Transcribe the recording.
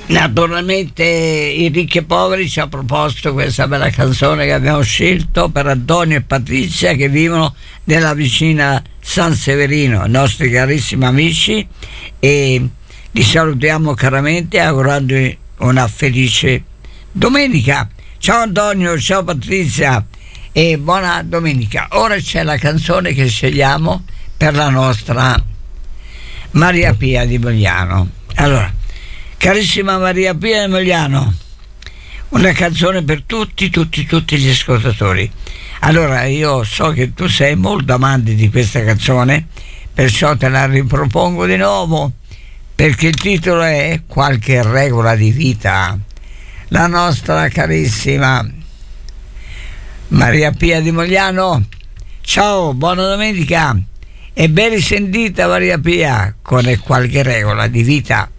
Naturalmente i ricchi e poveri ci ha proposto questa bella canzone che abbiamo scelto per Antonio e Patrizia, che vivono nella vicina San Severino, nostri carissimi amici, e li salutiamo caramente augurandogli una felice domenica. Ciao Antonio, ciao Patrizia e buona domenica. Ora c'è la canzone che scegliamo per la nostra Maria Pia di Mogliano. Allora, carissima Maria Pia di Mogliano, una canzone per tutti gli ascoltatori. Allora, io so che tu sei molto amante di questa canzone, perciò te la ripropongo di nuovo, perché il titolo è Qualche regola di vita. La nostra carissima Maria Pia di Mogliano, ciao, buona domenica e ben risentita Maria Pia con Qualche regola di vita.